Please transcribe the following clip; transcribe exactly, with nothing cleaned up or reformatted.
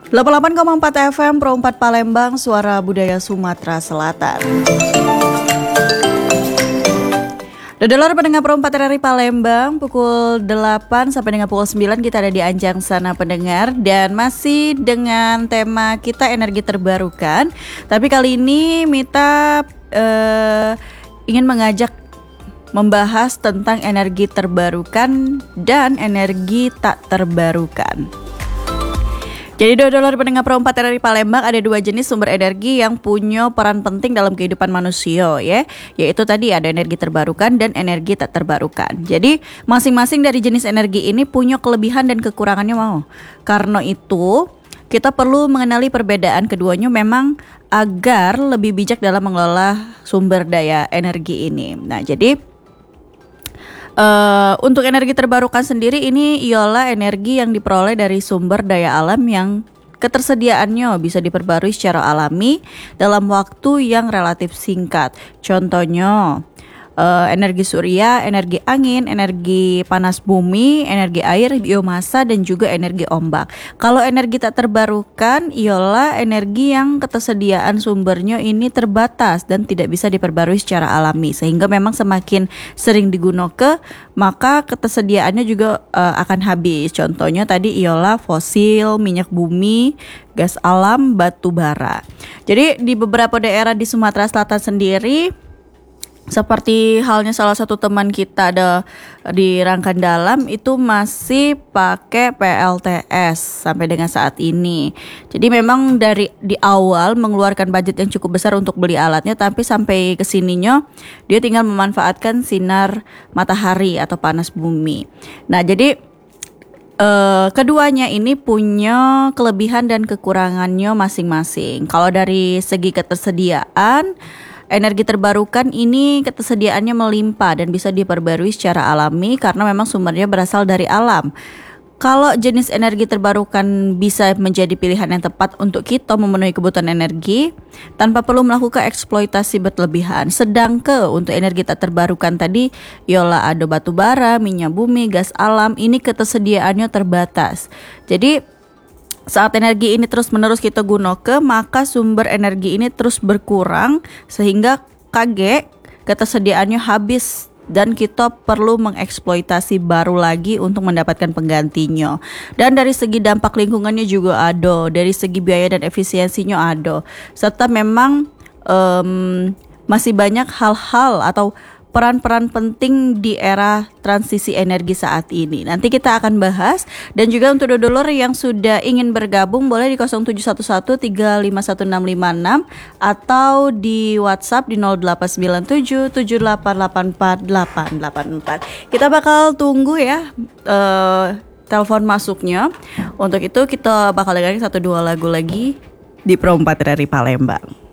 delapan puluh delapan koma empat F M Pro empat Palembang, Suara Budaya Sumatera Selatan. Dodoler pendengar Pro empat R R I Palembang, pukul delapan sampai dengan pukul sembilan kita ada di Anjang Sana Pendengar. Dan masih dengan tema kita energi terbarukan. Tapi kali ini Mita uh, ingin mengajak membahas tentang energi terbarukan dan energi tak terbarukan. Jadi dodoler pendengar Pro empat R R I Palembang, ada dua jenis sumber energi yang punya peran penting dalam kehidupan manusia, ya, yaitu tadi ada energi terbarukan dan energi tak terbarukan. Jadi masing-masing dari jenis energi ini punya kelebihan dan kekurangannya mau. Karena itu kita perlu mengenali perbedaan keduanya memang agar lebih bijak dalam mengelola sumber daya energi ini. Nah, jadi Uh, untuk energi terbarukan sendiri ini ialah energi yang diperoleh dari sumber daya alam yang ketersediaannya bisa diperbarui secara alami dalam waktu yang relatif singkat. Contohnya uh, energi surya, energi angin, energi panas bumi, energi air, biomasa, dan juga energi ombak. Kalau energi tak terbarukan ialah energi yang ketersediaan sumbernya ini terbatas dan tidak bisa diperbarui secara alami, sehingga memang semakin sering digunakan maka ketersediaannya juga uh, akan habis. Contohnya tadi ialah fosil, minyak bumi, gas alam, batu bara. Jadi di beberapa daerah di Sumatera Selatan sendiri, seperti halnya salah satu teman kita ada di Rangkan Dalam, itu masih pakai P L T S sampai dengan saat ini. Jadi memang dari di awal mengeluarkan budget yang cukup besar untuk beli alatnya, tapi sampai kesininya dia tinggal memanfaatkan sinar matahari atau panas bumi. Nah, jadi Uh, keduanya ini punya kelebihan dan kekurangannya masing-masing. Kalau dari segi ketersediaan, energi terbarukan ini ketersediaannya melimpah dan bisa diperbarui secara alami karena memang sumbernya berasal dari alam. Kalau jenis energi terbarukan bisa menjadi pilihan yang tepat untuk kita memenuhi kebutuhan energi tanpa perlu melakukan eksploitasi berlebihan. Sedangkan untuk energi tak terbarukan tadi ialah ada batu bara, minyak bumi, gas alam, ini ketersediaannya terbatas. Jadi saat energi ini terus-menerus kita gunakan, maka sumber energi ini terus berkurang sehingga kaget ketersediaannya habis dan kita perlu mengeksploitasi baru lagi untuk mendapatkan penggantinya. Dan dari segi dampak lingkungannya juga ada, dari segi biaya dan efisiensinya ada, serta memang um, masih banyak hal-hal atau peran-peran penting di era transisi energi saat ini. Nanti kita akan bahas. Dan juga untuk dodoler yang sudah ingin bergabung boleh di nol tujuh satu satu tiga lima satu enam lima enam atau di WhatsApp di nol delapan sembilan tujuh tujuh delapan delapan empat delapan delapan empat. Kita bakal tunggu ya uh, telepon masuknya. Untuk itu kita bakal dengerin satu dua lagu lagi di Pro empat R R I Palembang.